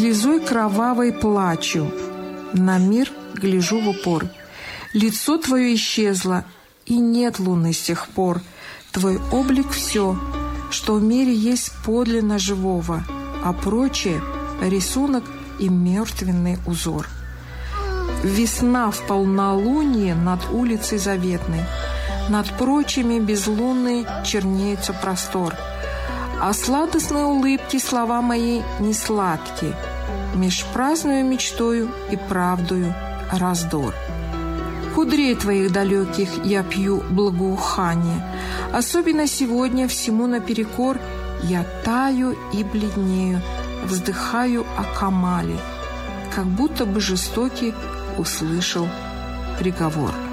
Слезой кровавой плачу, на мир гляжу в упор. Лицо твое исчезло, и нет луны с тех пор. Твой облик все, что в мире есть подлинно живого, а прочее — рисунок и мертвенный узор. Весна в полнолуние над улицей заветной, над прочими безлунной чернеется простор, а сладостные улыбки слова мои не сладкие, меж праздную мечтою и правдою раздор. Кудрей твоих далеких я пью благоухание, особенно сегодня всему наперекор я таю и бледнею, вздыхаю о Камале, как будто бы жестокий услышал приговор.